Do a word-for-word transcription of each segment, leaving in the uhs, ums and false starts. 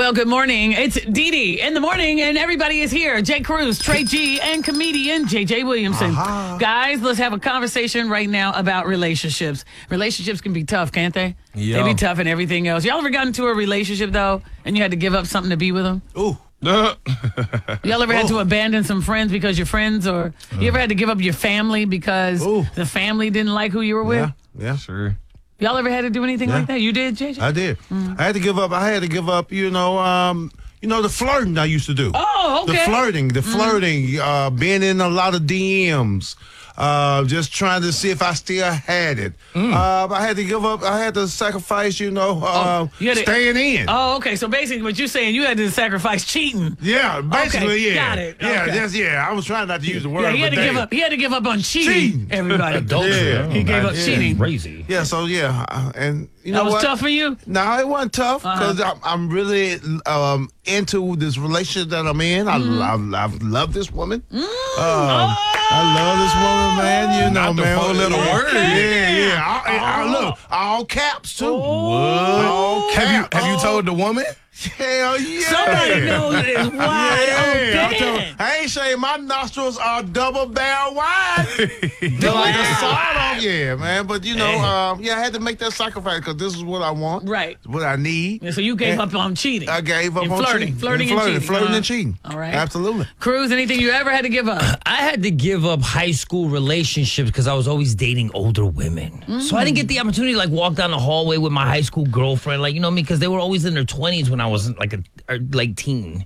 Well, good morning. It's Dee Dee in the morning, and everybody is here. Jay Cruz, Trey G, and comedian J J Williamson. Uh-huh. Guys, let's have a conversation right now about relationships. Relationships can be tough, can't they? Yeah. They be tough and everything else. Y'all ever got into a relationship, though, and you had to give up something to be with them? Ooh. Y'all ever had to abandon some friends because your friends, or you ever had to give up your family because Ooh. the family didn't like who you were with? Yeah, yeah, sure. Y'all ever had to do anything Yeah. like that? You did, J J? I did. Mm. I had to give up. I had to give up. You know, um, you know the flirting I used to do. Oh, okay. The flirting, the flirting, uh, being in a lot of D Ms, uh, just trying to see if I still had it. Mm. Uh, I had to give up. I had to sacrifice. You know, uh, you had to- staying in. Oh, okay. So basically, what you're saying, you had to sacrifice cheating. Yeah, basically, Okay, yeah. got it. Yeah, Okay. just yeah. I was trying not to use the word. Yeah, he had to but give damn. up. He had to give up on cheating. Cheating. Everybody, Adultery. Yeah. he gave up Yeah. cheating. Crazy. Yeah, so yeah, uh, and you know That was what? tough for you. No, it wasn't tough because I'm, I'm really um, into this relationship that I'm in. I, Mm-hmm. I, I love this woman. Mm. Um, I love this woman, man. You know, Not the man. four little yeah, words. Yeah, yeah. I, I, I look, all caps too. All Have you caps. have you told the woman? Hell yeah. Somebody knows it is wide Yeah, I'm open. telling- I ain't saying my nostrils are double barrel wide. They're like a sawed off. Yeah, man. But you know, um, yeah, I had to make that sacrifice because this is what I want. Right. What I need. Yeah, so you gave And up on cheating. I gave up And on flirting, cheating. flirting and flirting, cheating. flirting Uh-huh. and cheating. All right. Absolutely. Cruz, anything you ever had to give up? I had to give up high school relationships because I was always dating older women. So I didn't get the opportunity to like walk down the hallway with my high school girlfriend, like, you know what I mean? Because they were always in their twenties when I was like a or, like teen.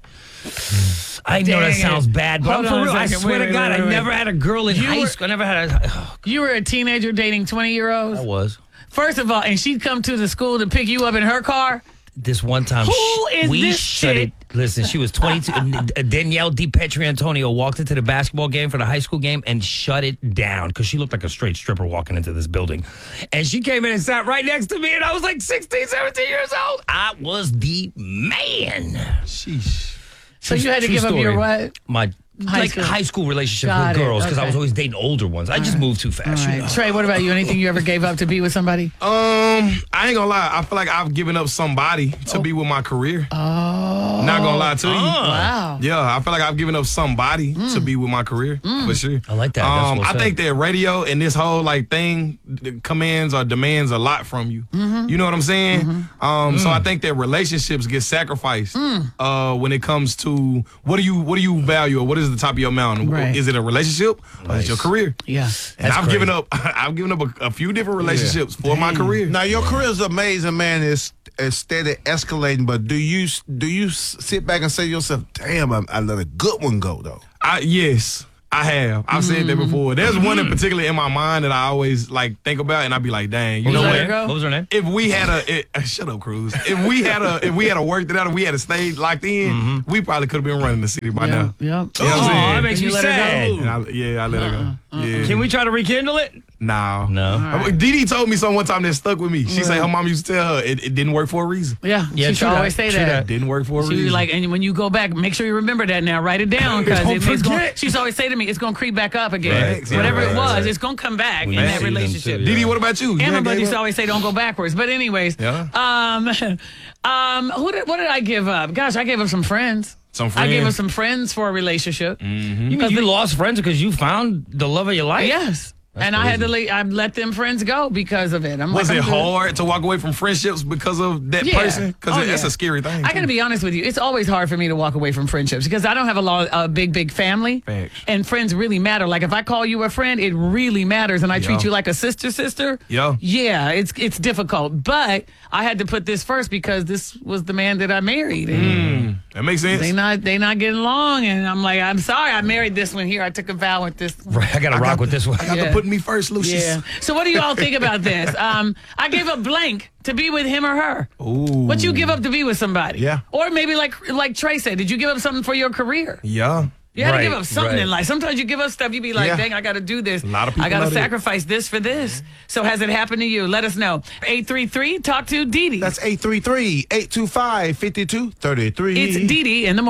I know that Dang it. sounds bad, but Hold I'm for on a real. I second. swear Wait, to wait, God, wait, I wait. never had a girl in You high were- school. I never had a. Oh, You were a teenager dating twenty-year-olds? I was. First of all, and she'd come to the school to pick you up in her car? This one time, Who sh- is we this shut chick? it. Listen, she was twenty-two. and Danielle DiPetri Antonio walked into the basketball game for the high school game and shut it down because she looked like a straight stripper walking into this building. And she came in and sat right next to me, and I was like sixteen, seventeen years old. I was the man. Sheesh. So you had to True give up your story. what? My High like school. high school relationship Got with it, girls because I okay. was always dating older ones. I just moved too fast. All You right. know? Trey, what about you? Anything you ever gave up to be with somebody? Um, I ain't gonna lie. I feel like I've given up somebody to be with my career. Oh. Not gonna lie to you. Wow. Yeah, I feel like I've given up somebody to be with my career for sure. I like that. That's Um, what's I up. think that radio and this whole like thing d- commands or demands a lot from you. You know what I'm saying? Um, so I think that relationships get sacrificed uh, when it comes to what do you what do you value or what is the top of your mountain? Right. Is it a relationship or is it your career? Yeah. And That's I've crazy. given up. I've given up a, a few different relationships for my career. Now your career is amazing, man. It's, it's steady escalating. But do you do you s- sit back and say to yourself, "Damn, I, I let a good one go, though." I, yes, I have. I've said that before. There's one in particular in my mind that I always like think about, and I be like, "Dang, you What know was her let what? her name? go? What was her name? If we had a it, uh, shut up, Cruz. If we had a if we had a worked it out, if we had a stayed locked in, we probably could have been running the city by Yeah. now. Yeah. You know what I'm Oh, saying? that makes And me you let her sad. go? And I, yeah, I let her go. Yeah. Can we try to rekindle it? No. No. Uh, Dee Dee told me something one time that stuck with me. She said her mom used to tell her it, it didn't work for a reason. Yeah. Yeah, she should true that. always say True that. that. It didn't work for a She reason. was like, and when you go back, make sure you remember that now. Write it down because Don't it, it's going. forget. She used to always say to me, "It's going to creep back up again. Right. Whatever Right. it was, Right. it's going to come back We in see that them relationship." too, Dee Dee, what about you? You And my ain't brother gave used to up? always say, "Don't go backwards." But anyways, Yeah. um, um, who did what did I give up? Gosh, I gave up some friends. Some I gave up friends. some friends for a relationship. You mean you lost friends because you found the love of your life? Yes. And I had to let, I let them friends go because of it. I'm Was like, it I'm good. hard to walk away from friendships because of that Yeah. person? Because Oh, that's yeah. a scary thing. I too. got to be honest with you. It's always hard for me to walk away from friendships because I don't have a lot, a big, big family. Facts. And friends really matter. Like if I call you a friend, it really matters, and I treat Yeah. you like a sister, sister. Yeah. Yeah, it's it's difficult, but I had to put this first because this was the man that I married. And That makes sense. They not they not getting along, and I'm like, I'm sorry, I married this one here. I took a vow with this one. Right, I got to I rock got with the- this one. I got Yeah. to put me first, Lucius. Yeah. So what do you all think about this? Um, I gave up blank to be with him or her. Ooh. What you give up to be with somebody? Yeah. Or maybe like like Trey said, did you give up something for your career? Yeah. You had to Right, give up something right. in life. Sometimes you give up stuff, you be like, Yeah. dang, I got to do this. A lot of people I got to know that. sacrifice this for this. So has it happened to you? Let us know. eight three three, talk to Dee Dee. That's eight three three, eight two five, five two three three. It's Dee Dee in the morning.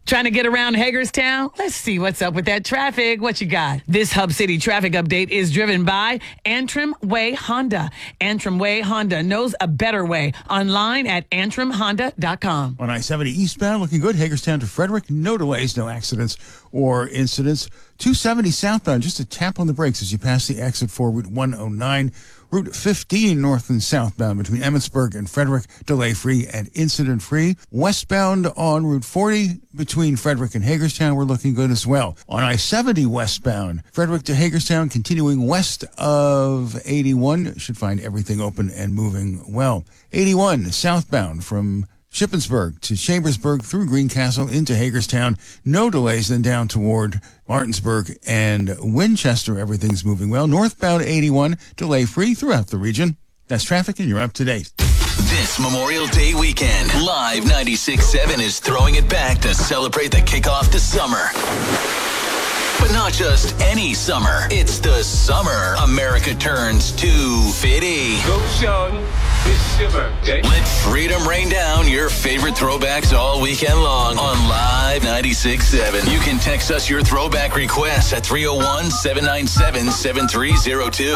Trying to get around Hagerstown? Let's see what's up with that traffic. What you got? This Hub City traffic update is driven by Antrim Way Honda. Antrim Way Honda knows a better way. Online at antrim honda dot com. On I seventy eastbound, looking good. Hagerstown to Frederick, no delays, no accidents or incidents. two seventy southbound, just a tap on the brakes as you pass the exit for Route one oh nine. Route fifteen north and southbound between Emmitsburg and Frederick, delay-free and incident-free. Westbound on Route forty between Frederick and Hagerstown, we're looking good as well. On I seventy westbound, Frederick to Hagerstown, continuing west of eighty-one, should find everything open and moving well. eighty-one southbound from Shippensburg to Chambersburg through Greencastle into Hagerstown. No delays, then down toward Martinsburg and Winchester. Everything's moving well. Northbound eighty-one, delay-free throughout the region. That's traffic, and you're up to date. This Memorial Day weekend, Live ninety-six point seven is throwing it back to celebrate the kickoff to summer. But not just any summer. It's the summer America turns to Fitty. Go, Sean. It's your birthday. Let freedom rain down your favorite throwbacks all weekend long on Live ninety-six point seven. You can text us your throwback requests at three oh one, seven nine seven, seven three oh two.